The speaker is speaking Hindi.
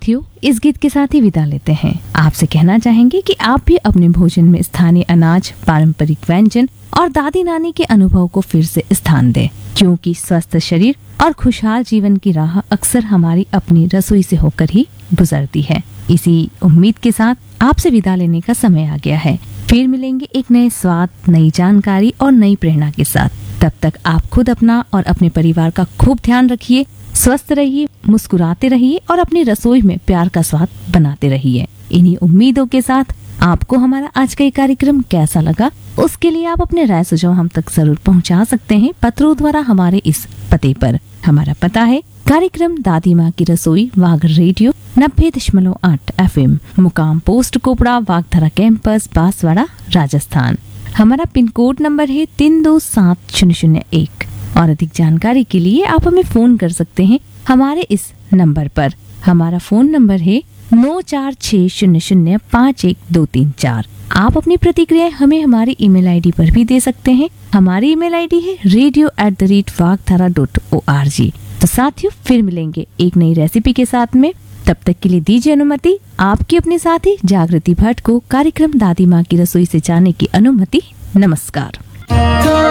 साथियों, इस गीत के साथ ही विदा लेते हैं। आपसे कहना चाहेंगे कि आप भी अपने भोजन में स्थानीय अनाज, पारंपरिक व्यंजन और दादी नानी के अनुभव को फिर से स्थान दें, क्योंकि स्वस्थ शरीर और खुशहाल जीवन की राह अक्सर हमारी अपनी रसोई से होकर ही गुजरती है। इसी उम्मीद के साथ आपसे विदा लेने का समय आ गया है। फिर मिलेंगे एक नए स्वाद, नई जानकारी और नई प्रेरणा के साथ। तब तक आप खुद अपना और अपने परिवार का खूब ध्यान रखिए, स्वस्थ रहिए, मुस्कुराते रहिए और अपनी रसोई में प्यार का स्वाद बनाते रहिए। इन्हीं उम्मीदों के साथ आपको हमारा आज का ये कार्यक्रम कैसा लगा, उसके लिए आप अपने राय सुझाव हम तक जरूर पहुंचा सकते हैं पत्रों द्वारा हमारे इस पते पर। हमारा पता है कार्यक्रम दादी माँ की रसोई, वाघ रेडियो 90.8 FM, मुकाम पोस्ट कोपड़ा, वागधरा कैंपस, बांसवाड़ा, राजस्थान। हमारा पिन कोड नंबर है 327001 और अधिक जानकारी के लिए आप हमें फोन कर सकते हैं हमारे इस नंबर पर। हमारा फोन नंबर है 9460051234। आप अपनी प्रतिक्रिया हमें हमारी ईमेल आईडी पर भी दे सकते हैं। हमारी ईमेल आईडी है radio@wagthara.org। तो साथियों, फिर मिलेंगे एक नई रेसिपी के साथ में। तब तक के लिए दीजिए अनुमति आपकी अपने साथी जागृति भट्ट को कार्यक्रम दादी माँ की रसोई से जाने की अनुमति। नमस्कार।